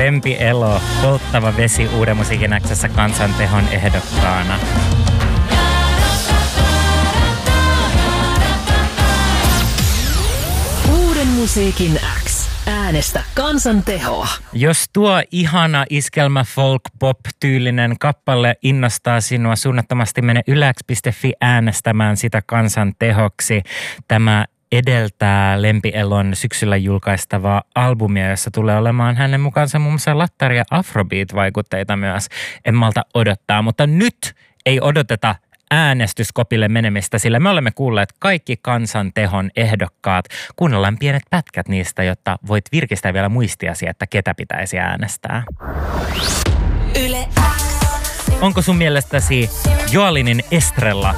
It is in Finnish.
Lempi Elo, polttava vesi Uuden musiikin X:ssä kansantehon ehdokkaana. Uuden musiikin X. Äänestä kansantehoa. Jos tuo ihana iskelmä folk pop tyylinen kappale innostaa sinua suunnattomasti, mene ylex.fi äänestämään sitä kansantehoksi. Tämä edeltää Lempi Elon syksyllä julkaistavaa albumia, jossa tulee olemaan hänen mukaansa muun muassa lattari- ja afrobeat-vaikutteita myös. En malta odottaa, mutta nyt ei odoteta äänestyskopille menemistä, sillä me olemme kuulleet kaikki kansantehon ehdokkaat. Kuunnellaan pienet pätkät niistä, jotta voit virkistää vielä muistiasi, että ketä pitäisi äänestää. Yle X. Onko sun mielestäsi Joalinin Estrella